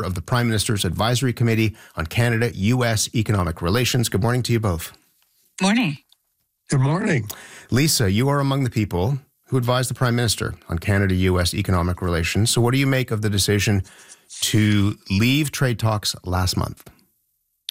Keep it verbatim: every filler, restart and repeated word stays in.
of the Prime Minister's Advisory Committee on Canada-U S Economic Relations. Good morning to you both. Morning. Good morning. Lisa, you are among the people who advised the Prime Minister on Canada-U S economic relations. So what do you make of the decision to leave trade talks last month?